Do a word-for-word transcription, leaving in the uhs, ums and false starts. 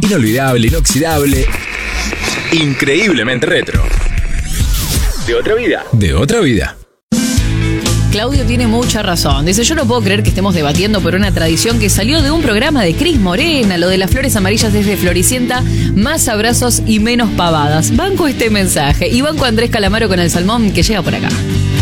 Inolvidable, inoxidable, increíblemente retro. De otra vida. De otra vida. Claudio tiene mucha razón. Dice, yo no puedo creer que estemos debatiendo por una tradición que salió de un programa de Cris Morena, lo de las flores amarillas desde Floricienta, más abrazos y menos pavadas. Banco este mensaje. Y banco Andrés Calamaro con el salmón que llega por acá.